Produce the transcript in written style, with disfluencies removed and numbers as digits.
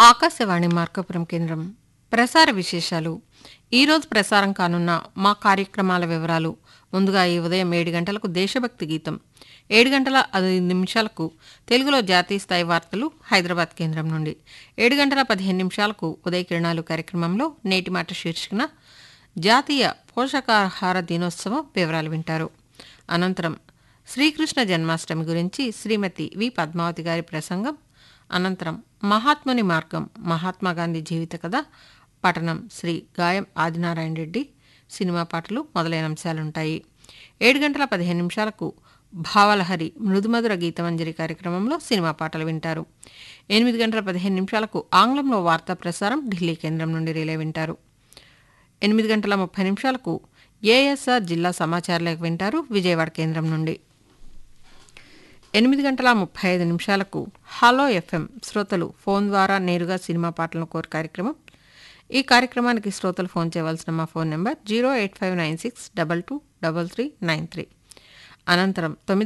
ఆకాశవాణి మార్కాపురం కేంద్రం ప్రసార విశేషాలు. ఈరోజు ప్రసారం కానున్న మా కార్యక్రమాల వివరాలు. ముందుగా ఈ ఉదయం 7 గంటలకు దేశభక్తి గీతం, 7 గంటల 5 నిమిషాలకు తెలుగులో జాతీయ స్థాయి వార్తలు హైదరాబాద్ కేంద్రం నుండి, 7 గంటల 15 నిమిషాలకు ఉదయ కిరణాలు కార్యక్రమంలో నేటి మాట శీర్షికన జాతీయ పోషకాహార దినోత్సవం వివరాలు వింటారు. అనంతరం శ్రీకృష్ణ జన్మాష్టమి గురించి శ్రీమతి వి పద్మావతి గారి ప్రసంగం. అనంతరం మహాత్ముని మార్గం, మహాత్మాగాంధీ జీవిత కథ పఠనం శ్రీ గాయం ఆదినారాయణ రెడ్డి, సినిమా పాటలు మొదలైన అంశాలుంటాయి. 7 గంటల 15 నిమిషాలకు భావలహరి మృదుమధుర గీతమంజరి కార్యక్రమంలో సినిమా పాటలు వింటారు. 8 గంటల 15 నిమిషాలకు ఆంగ్లంలో వార్తా ప్రసారం ఢిల్లీ కేంద్రం నుండి రిలే వింటారు. 8 గంటల 30 నిమిషాలకు ఏఎస్ఆర్ జిల్లా సమాచార లేఖ వింటారు విజయవాడ కేంద్రం నుండి. 8 గంటల 35 నిమిషాలకు హలో ఎఫ్ఎం శ్రోతలు ఫోన్ ద్వారా నేరుగా సినిమా పాటలను కోరు కార్యక్రమం. ఈ కార్యక్రమానికి శ్రోతలు ఫోన్ చేయవలసిన మా ఫోన్ నెంబర్ 08596223393. అనంతరం 9